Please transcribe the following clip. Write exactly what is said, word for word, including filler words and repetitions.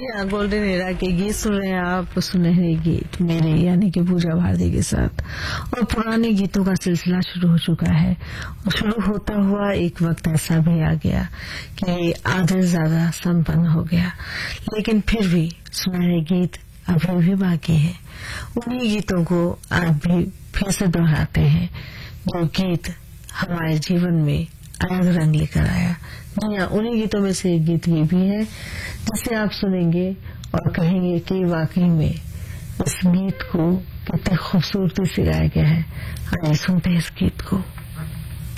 यहाँ golden era के गीत सुन रहे हैं आप, सुनहरे गीत मेरे यानी कि पूजा भारती के साथ। और पुराने गीतों का सिलसिला शुरू हो चुका है और शुरू होता हुआ एक वक्त ऐसा भी आ गया कि आधे ज्यादा संपन्न हो गया, लेकिन फिर भी सुनहरे गीत अभी भी बाकी है। उन्हीं गीतों को आज भी फिर से दोहराते हैं जो गीत हमारे जीवन में अलग रंग लेकर आया। जी हाँ, उन्हीं गीतों में से एक गीत ये भी है जिसे आप सुनेंगे और कहेंगे कि वाकई में इस गीत को कितनी खूबसूरती से गाया गया है। आइए सुनते हैं इस गीत को।